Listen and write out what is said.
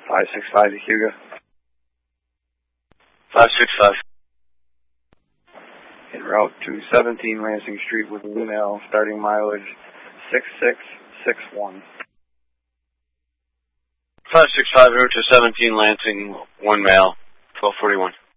565 to Hugo. 565. En route to 17 Lansing Street with Lunel, starting mileage 6661. 565 route to 17 Lansing, 1 male, 1241.